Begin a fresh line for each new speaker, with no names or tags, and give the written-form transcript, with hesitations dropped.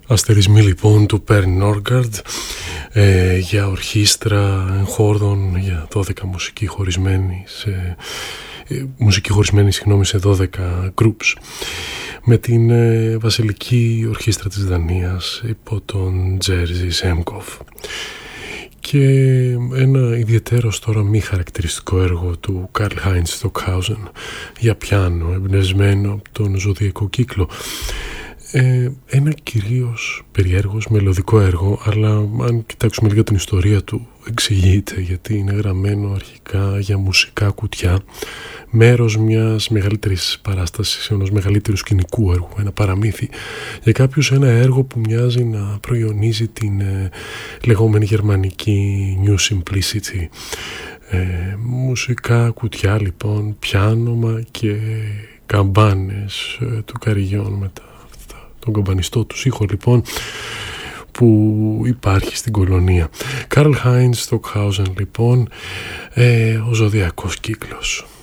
Αστερισμοί λοιπόν του Πέρν Νόργκαρντ για ορχήστρα χόρδων για 12 μουσική χωρισμένη σε 12 groups, με την Βασιλική Ορχήστρα της Δανίας υπό τον Τζέρζι Σέμκοφ. Και ένα ιδιαίτερος τώρα μη χαρακτηριστικό έργο του Καρλ Χάιντς Στοκχάουζεν για πιάνο, εμπνευσμένο από τον Ζωδιακό Κύκλο. Ένα κυρίως περιέργως μελωδικό έργο, αλλά αν κοιτάξουμε λίγο την ιστορία του εξηγείται γιατί είναι γραμμένο αρχικά για μουσικά κουτιά, μέρος μιας μεγαλύτερης παράστασης, ενός μεγαλύτερου σκηνικού έργου, ένα παραμύθι. Για κάποιους ένα έργο που μοιάζει να προϊονίζει την λεγόμενη γερμανική New Simplicity. Μουσικά κουτιά λοιπόν, πιάνομα και καμπάνες του Καριγιόν μετά τον καμπανιστό του ήχο λοιπόν που υπάρχει στην κολονία. Καρλ Χάιντς Στοκχάουζεν λοιπόν, ο Ζωδιακός Κύκλος.